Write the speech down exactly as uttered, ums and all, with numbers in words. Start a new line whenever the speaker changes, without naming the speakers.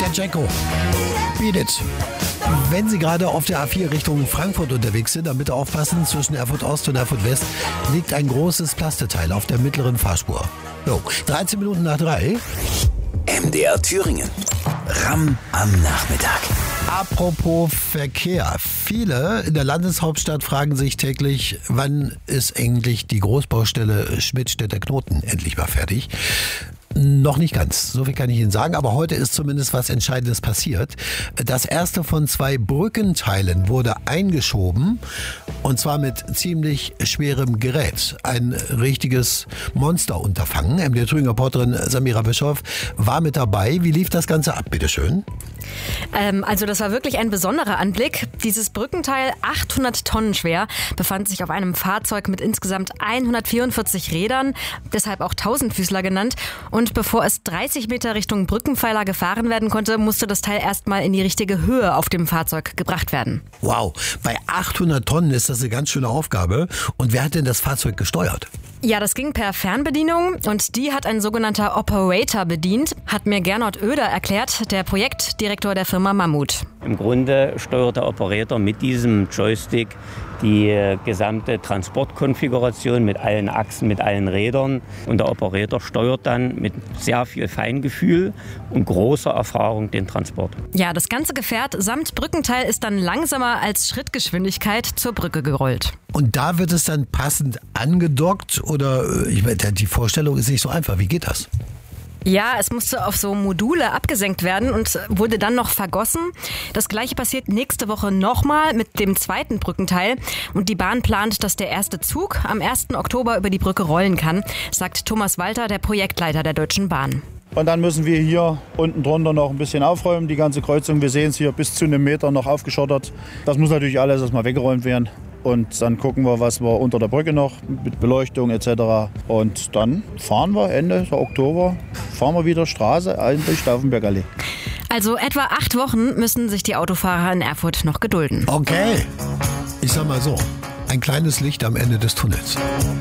Jacko. Beat it. Wenn Sie gerade auf der A vier Richtung Frankfurt unterwegs sind, dann bitte aufpassen, zwischen Erfurt Ost und Erfurt West liegt ein großes Plasteteil auf der mittleren Fahrspur. So, dreizehn Minuten nach drei.
M D R Thüringen. Ramm am Nachmittag.
Apropos Verkehr. Viele in der Landeshauptstadt fragen sich täglich, wann ist eigentlich die Großbaustelle Schmidtstädter-Knoten endlich mal fertig? Noch nicht ganz, so viel kann ich Ihnen sagen, aber heute ist zumindest was Entscheidendes passiert. Das erste von zwei Brückenteilen wurde eingeschoben und zwar mit ziemlich schwerem Gerät. Ein richtiges Monsterunterfangen. M D R Thüringen-Reporterin Samira Bischoff war mit dabei. Wie lief das Ganze ab, bitteschön?
Ähm, also das war wirklich ein besonderer Anblick. Dieses Brückenteil, achthundert Tonnen schwer, befand sich auf einem Fahrzeug mit insgesamt hundertvierundvierzig Rädern, deshalb auch Tausendfüßler genannt. Und bevor es dreißig Meter Richtung Brückenpfeiler gefahren werden konnte, musste das Teil erstmal in die richtige Höhe auf dem Fahrzeug gebracht werden.
Wow, bei achthundert Tonnen ist das eine ganz schöne Aufgabe. Und wer hat denn das Fahrzeug gesteuert?
Ja, das ging per Fernbedienung und die hat ein sogenannter Operator bedient, hat mir Gernot Oeder erklärt, der Projektdirektor der Firma Mammut.
Im Grunde steuert der Operator mit diesem Joystick die gesamte Transportkonfiguration mit allen Achsen, mit allen Rädern. Und der Operator steuert dann mit sehr viel Feingefühl und großer Erfahrung den Transport.
Ja, das ganze Gefährt samt Brückenteil ist dann langsamer als Schrittgeschwindigkeit zur Brücke gerollt.
Und da wird es dann passend angedockt oder, ich meine, die Vorstellung ist nicht so einfach. Wie geht das?
Ja, es musste auf so Module abgesenkt werden und wurde dann noch vergossen. Das Gleiche passiert nächste Woche nochmal mit dem zweiten Brückenteil. Und die Bahn plant, dass der erste Zug am ersten Oktober über die Brücke rollen kann, sagt Thomas Walter, der Projektleiter der Deutschen Bahn.
Und dann müssen wir hier unten drunter noch ein bisschen aufräumen, die ganze Kreuzung. Wir sehen es hier bis zu einem Meter noch aufgeschottert. Das muss natürlich alles erstmal weggeräumt werden. Und dann gucken wir, was wir unter der Brücke noch mit Beleuchtung et cetera. Und dann fahren wir Ende Oktober, fahren wir wieder Straße ein durch Stauffenbergallee.
Also etwa acht Wochen müssen sich die Autofahrer in Erfurt noch gedulden.
Okay, ich sag mal so, ein kleines Licht am Ende des Tunnels.